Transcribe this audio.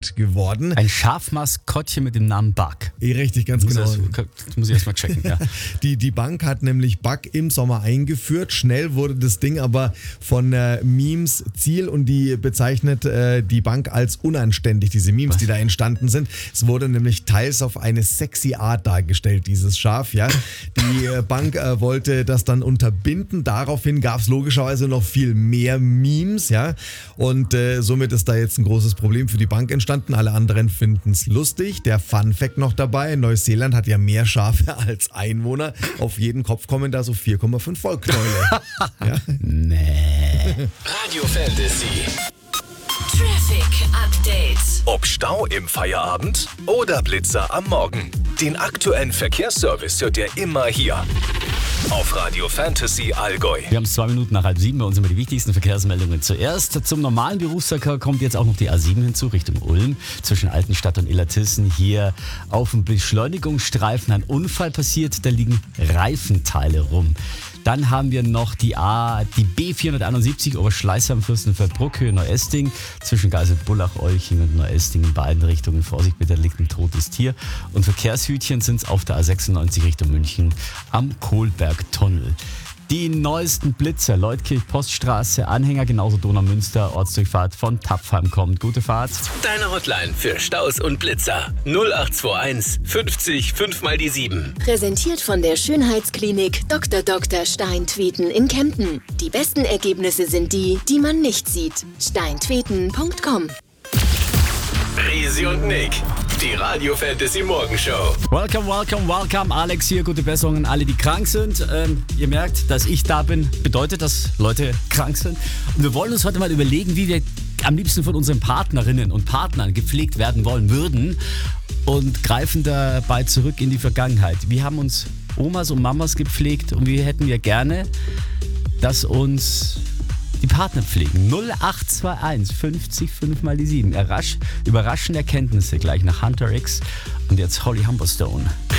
bekannt geworden. Ein Schafmaskottchen mit dem Namen Bug. Richtig, ganz genau. Das muss ich erstmal checken, ja. Die Bank hat nämlich Bug im Sommer eingeführt. Schnell wurde das Ding aber von Memes Ziel und die bezeichnet die Bank als unanständig, diese Memes, die da entstanden sind. Es wurde nämlich teils auf eine sexy Art dargestellt, dieses Schaf. Ja. Die Bank wollte das dann unterbinden. Daraufhin gab es logischerweise noch viel mehr Memes. Ja. Und somit ist da jetzt ein großes Problem für die Bank entstanden. Alle anderen finden es lustig. Der Fun-Fact noch dabei, Neuseeland hat ja mehr Schafe als Einwohner. Auf jeden Kopf kommen da so 4,5 Wollknäule. Ja. Nee. Radio Fantasy. Traffic Update. Ob Stau im Feierabend oder Blitzer am Morgen. Den aktuellen Verkehrsservice hört ihr immer hier. Auf Radio Fantasy Allgäu. Wir haben es 2 Minuten nach 6:30 bei uns immer die wichtigsten Verkehrsmeldungen. Zuerst zum normalen Berufsverkehr kommt jetzt auch noch die A7 hinzu, Richtung Ulm, zwischen Altenstadt und Illertissen. Hier auf dem Beschleunigungsstreifen ein Unfall passiert, da liegen Reifenteile rum. Dann haben wir noch die B471 Oberschleißheim Fürstenfeldbruck, Höhe Neuesting, zwischen Geiselbullach, Olching und Neuesting in beiden Richtungen. Vorsicht bitte, da liegt ein totes Tier. Und Verkehrshütchen sind es auf der A96 Richtung München am Kohlbergtunnel. Die neuesten Blitzer, Leutkirch, Poststraße, Anhänger, genauso Donaumünster, Ortsdurchfahrt von Tapfheim kommt. Gute Fahrt. Deine Hotline für Staus und Blitzer 0821 50 5 mal die 7. Präsentiert von der Schönheitsklinik Dr. Steintweten in Kempten. Die besten Ergebnisse sind die, die man nicht sieht. steintweten.com. Risi und Nick, die Radio Fantasy Morgenshow. Welcome. Alex hier, gute Besserung an alle, die krank sind. Ihr merkt, dass ich da bin, bedeutet, dass Leute krank sind. Und wir wollen uns heute mal überlegen, wie wir am liebsten von unseren Partnerinnen und Partnern gepflegt werden wollen würden und greifen dabei zurück in die Vergangenheit. Wir haben uns Omas und Mamas gepflegt und wie hätten wir gerne, dass uns die Partner pflegen. 0821 50 5 mal die 7. Überraschende Erkenntnisse gleich nach Hunter X und jetzt Holly Humberstone.